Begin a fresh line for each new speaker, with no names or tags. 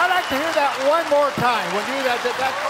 I'd like to hear that one more time. We'll do that.